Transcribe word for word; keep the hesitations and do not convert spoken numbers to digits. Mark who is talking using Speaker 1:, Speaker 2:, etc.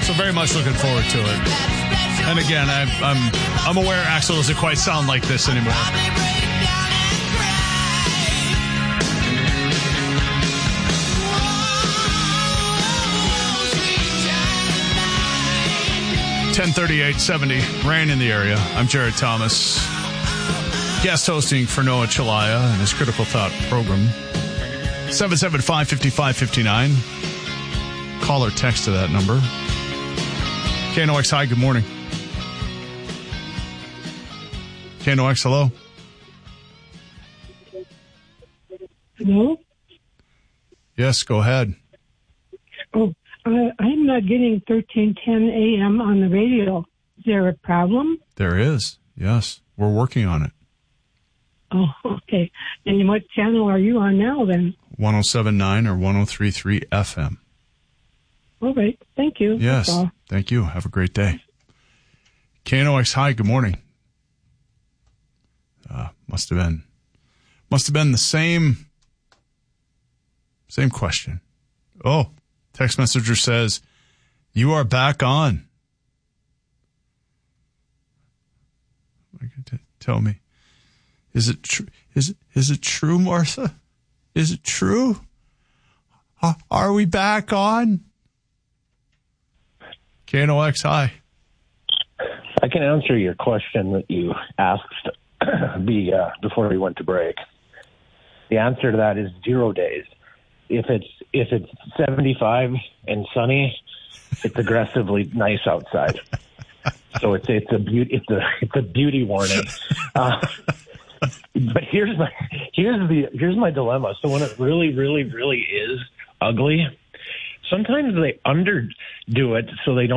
Speaker 1: So very much looking forward to it. And again, I, I'm I'm aware Axl doesn't quite sound like this anymore. ten thirty-eight seventy, rain in the area. I'm Jared Thomas, guest hosting for Noah Chalaya and his Critical Thought program. seven seven five, five five five nine. Call or text to that number. K N O X, hi, good morning. K N O X, hello.
Speaker 2: Hello?
Speaker 1: Yes, go ahead.
Speaker 2: Oh, uh, I'm not getting thirteen ten a.m. on the radio. Is there a problem?
Speaker 1: There is, yes. We're working on it.
Speaker 2: Oh, okay. And what channel are you on now, then?
Speaker 1: one oh seven point nine or one oh three point three F M.
Speaker 2: All right. Thank you.
Speaker 1: Yes. Thank you. Have a great day. K N O X, hi, good morning. Uh, must have been, must have been the same, same question. Oh, text messenger says, you are back on. Tell me, is it true? Is it, is it true, Martha? Is it true? Uh, are we back on? K N O X, hi.
Speaker 3: I can answer your question that you asked be, uh, before we went to break. The answer to that is zero days. If it's if it's seventy-five and sunny, it's aggressively nice outside. So it's it's a beauty it's a it's a beauty warning. Uh, but here's my here's the here's my dilemma. So when it really really really is ugly, sometimes they underdo it so they don't